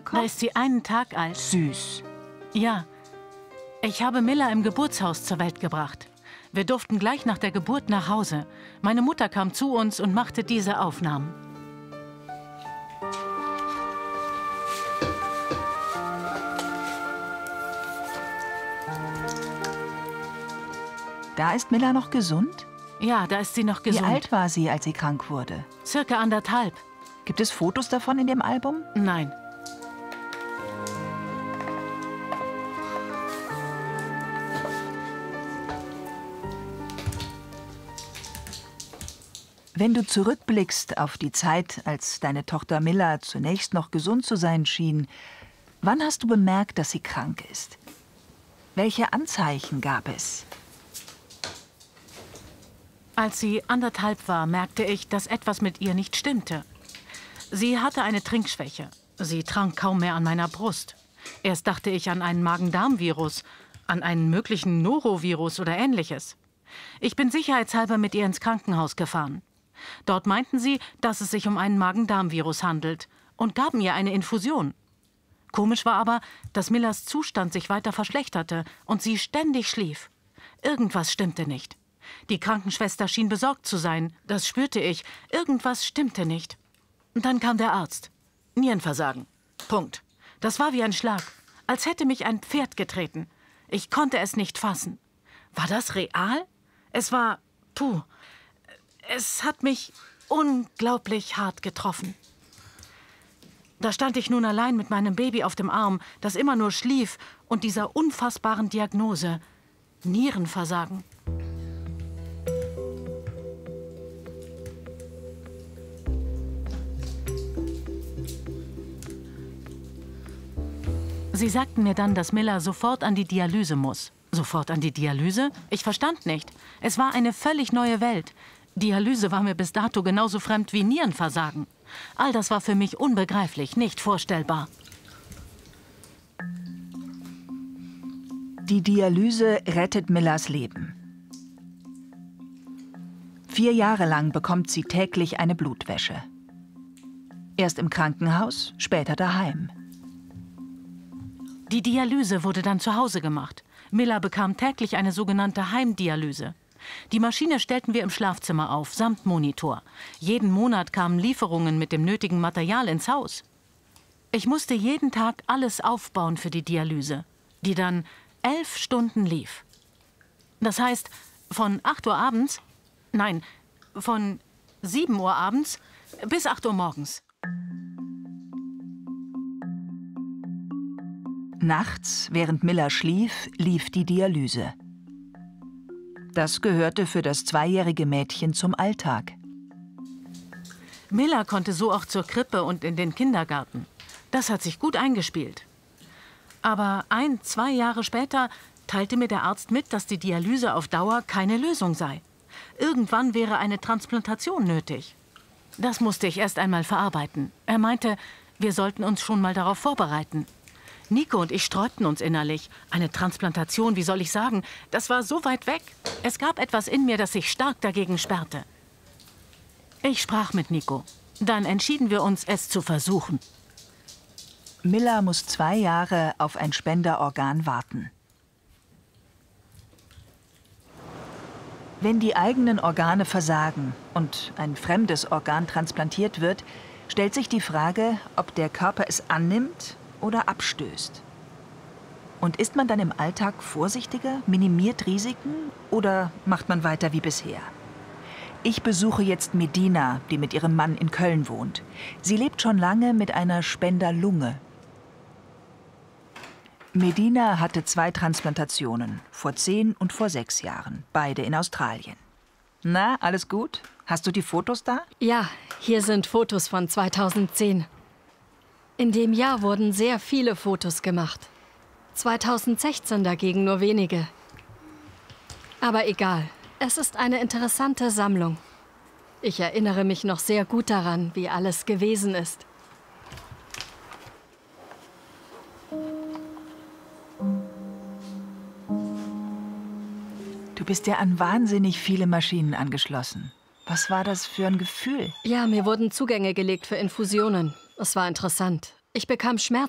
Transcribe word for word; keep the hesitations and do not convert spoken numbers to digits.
gekommen? Da ist sie einen Tag alt. Süß. Ja. Ich habe Milla im Geburtshaus zur Welt gebracht. Wir durften gleich nach der Geburt nach Hause. Meine Mutter kam zu uns und machte diese Aufnahmen. Da ist Milla noch gesund? Ja, da ist sie noch gesund. Wie alt war sie, als sie krank wurde? Circa anderthalb. Gibt es Fotos davon in dem Album? Nein. Wenn du zurückblickst auf die Zeit, als deine Tochter Milla zunächst noch gesund zu sein schien, wann hast du bemerkt, dass sie krank ist? Welche Anzeichen gab es? Als sie anderthalb war, merkte ich, dass etwas mit ihr nicht stimmte. Sie hatte eine Trinkschwäche. Sie trank kaum mehr an meiner Brust. Erst dachte ich an einen Magen-Darm-Virus, an einen möglichen Norovirus oder Ähnliches. Ich bin sicherheitshalber mit ihr ins Krankenhaus gefahren. Dort meinten sie, dass es sich um einen Magen-Darm-Virus handelt und gaben ihr eine Infusion. Komisch war aber, dass Millas Zustand sich weiter verschlechterte und sie ständig schlief. Irgendwas stimmte nicht. Die Krankenschwester schien besorgt zu sein. Das spürte ich. Irgendwas stimmte nicht. Und dann kam der Arzt. Nierenversagen. Punkt. Das war wie ein Schlag. Als hätte mich ein Pferd getreten. Ich konnte es nicht fassen. War das real? Es war... Puh. Es hat mich unglaublich hart getroffen. Da stand ich nun allein mit meinem Baby auf dem Arm, das immer nur schlief, und dieser unfassbaren Diagnose. Nierenversagen. Sie sagten mir dann, dass Milla sofort an die Dialyse muss. Sofort an die Dialyse? Ich verstand nicht. Es war eine völlig neue Welt. Dialyse war mir bis dato genauso fremd wie Nierenversagen. All das war für mich unbegreiflich, nicht vorstellbar. Die Dialyse rettet Millas Leben. Vier Jahre lang bekommt sie täglich eine Blutwäsche. Erst im Krankenhaus, später daheim. Die Dialyse wurde dann zu Hause gemacht. Milla bekam täglich eine sogenannte Heimdialyse. Die Maschine stellten wir im Schlafzimmer auf, samt Monitor. Jeden Monat kamen Lieferungen mit dem nötigen Material ins Haus. Ich musste jeden Tag alles aufbauen für die Dialyse, die dann elf Stunden lief. Das heißt, von acht Uhr abends, nein, von sieben Uhr abends bis acht Uhr morgens. Nachts, während Milla schlief, lief die Dialyse. Das gehörte für das zweijährige Mädchen zum Alltag. Milla konnte so auch zur Krippe und in den Kindergarten. Das hat sich gut eingespielt. Aber ein, zwei Jahre später teilte mir der Arzt mit, dass die Dialyse auf Dauer keine Lösung sei. Irgendwann wäre eine Transplantation nötig. Das musste ich erst einmal verarbeiten. Er meinte, wir sollten uns schon mal darauf vorbereiten. Nico und ich sträubten uns innerlich. Eine Transplantation, wie soll ich sagen, das war so weit weg. Es gab etwas in mir, das sich stark dagegen sperrte. Ich sprach mit Nico. Dann entschieden wir uns, es zu versuchen. Milla muss zwei Jahre auf ein Spenderorgan warten. Wenn die eigenen Organe versagen und ein fremdes Organ transplantiert wird, stellt sich die Frage, ob der Körper es annimmt oder abstößt. Und ist man dann im Alltag vorsichtiger, minimiert Risiken oder macht man weiter wie bisher? Ich besuche jetzt Medina, die mit ihrem Mann in Köln wohnt. Sie lebt schon lange mit einer Spenderlunge. Medina hatte zwei Transplantationen, vor zehn und vor sechs Jahren, beide in Australien. Na, alles gut? Hast du die Fotos da? Ja, hier sind Fotos von zweitausendzehn. In dem Jahr wurden sehr viele Fotos gemacht. zweitausendsechzehn dagegen nur wenige. Aber egal, es ist eine interessante Sammlung. Ich erinnere mich noch sehr gut daran, wie alles gewesen ist. Du bist ja an wahnsinnig viele Maschinen angeschlossen. Was war das für ein Gefühl? Ja, mir wurden Zugänge gelegt für Infusionen. Es war interessant. Ich bekam Schmerzen.